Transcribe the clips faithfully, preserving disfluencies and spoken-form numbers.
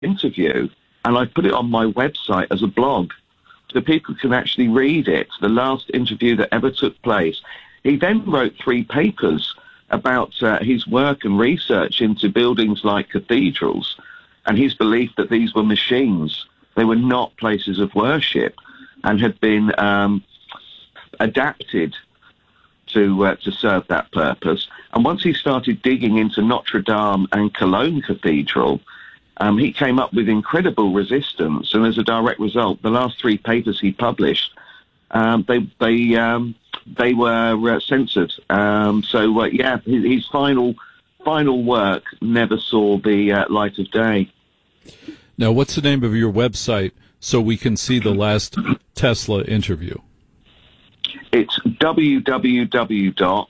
interview, and I put it on my website as a blog, so people can actually read it, the last interview that ever took place. He then wrote three papers about uh, his work and research into buildings like cathedrals, and his belief that these were machines. They were not places of worship, and had been um, adapted to uh, to serve that purpose. And once he started digging into Notre Dame and Cologne Cathedral, um, he came up with incredible resistance. And as a direct result, the last three papers he published, um, they they um, they were uh, censored. Um, so uh, yeah, his, his final final work never saw the uh, light of day. Now, what's the name of your website so we can see the last Tesla interview? It's w w w dot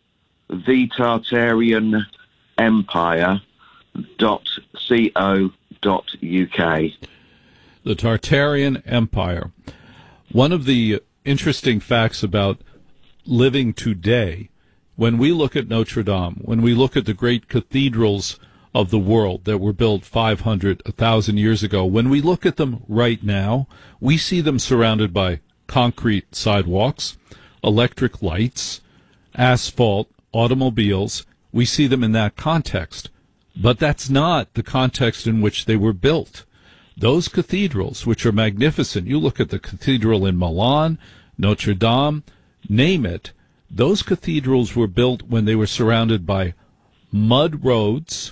the tartarian empire dot co dot u k. The Tartarian Empire. One of the interesting facts about living today, when we look at Notre Dame, when we look at the great cathedrals of the world that were built five hundred, one thousand years ago, when we look at them right now, we see them surrounded by concrete sidewalks, electric lights, asphalt, automobiles. We see them in that context. But that's not the context in which they were built. Those cathedrals, which are magnificent, you look at the cathedral in Milan, Notre Dame, name it, those cathedrals were built when they were surrounded by mud roads,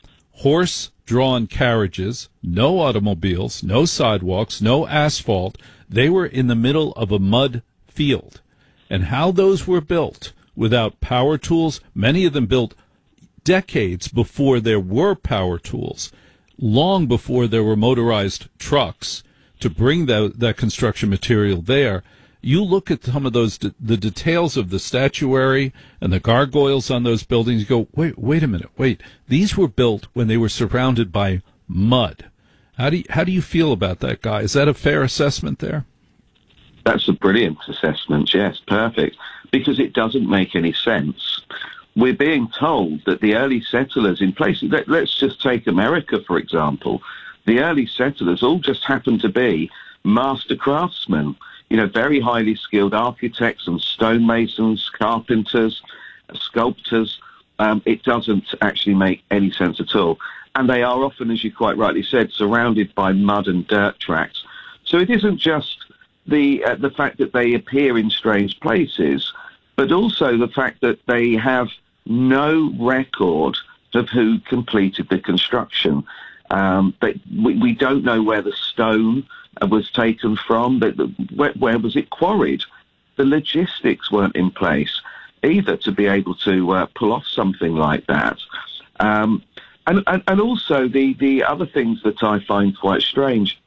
horse-drawn carriages, no automobiles, no sidewalks, no asphalt. They were in the middle of a mud field. And how those were built without power tools, many of them built decades before there were power tools, long before there were motorized trucks to bring that, that construction material there. You look at some of those, the details of the statuary and the gargoyles on those buildings, you go, wait, wait a minute, wait. These were built when they were surrounded by mud. How do you, how do you feel about that, Guy? Is that a fair assessment there? That's a brilliant assessment, yes, perfect, because it doesn't make any sense. We're being told that the early settlers in places, let, let's just take America, for example. The early settlers all just happened to be master craftsmen, you know, very highly skilled architects and stonemasons, carpenters, sculptors. Um, it doesn't actually make any sense at all. And they are often, as you quite rightly said, surrounded by mud and dirt tracks. So it isn't just the uh, the fact that they appear in strange places, but also the fact that they have no record of who completed the construction. Um, they, we, we don't know where the stone was taken from, but where, where was it quarried? The logistics weren't in place either to be able to uh, pull off something like that. Um, and, and, and also the, the other things that I find quite strange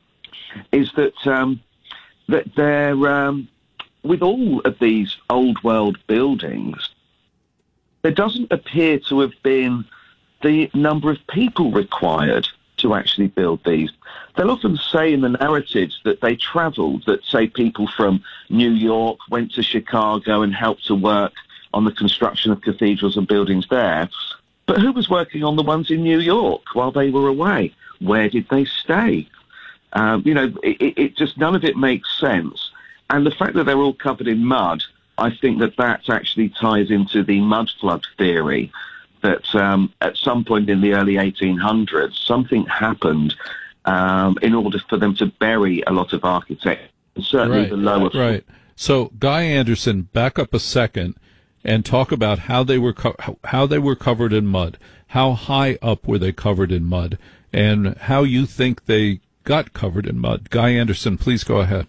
is that um, that they're, um, with all of these old world buildings, there doesn't appear to have been the number of people required to actually build these. They'll often say in the narratives that they travelled, that say people from New York went to Chicago and helped to work on the construction of cathedrals and buildings there. But who was working on the ones in New York while they were away? Where did they stay? Um, you know, it, it just, none of it makes sense. And the fact that they're all covered in mud, I think that that actually ties into the mud flood theory, that um, at some point in the early eighteen hundreds, something happened um, in order for them to bury a lot of architecture, certainly right, the lower. Right. So, Guy Anderson, back up a second and talk about how they were co- how they were covered in mud. How high up were they covered in mud, and how you think they got covered in mud? Guy Anderson, please go ahead.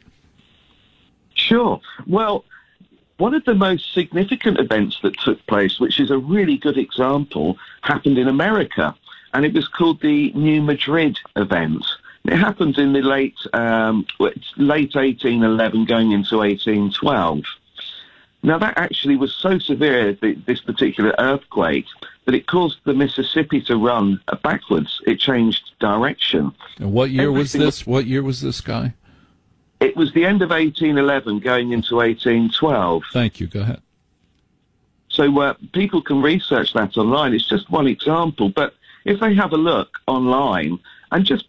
Sure. Well, one of the most significant events that took place, which is a really good example, happened in America, and it was called the New Madrid event. It happened in the late um, late eighteen eleven, going into eighteen twelve. Now, that actually was so severe, this particular earthquake, that it caused the Mississippi to run backwards. It changed direction. And what year Everything was this? What year was this, Guy? It was the end of eighteen eleven, going into eighteen twelve. Thank you. Go ahead. So uh, people can research that online. It's just one example. But if they have a look online and just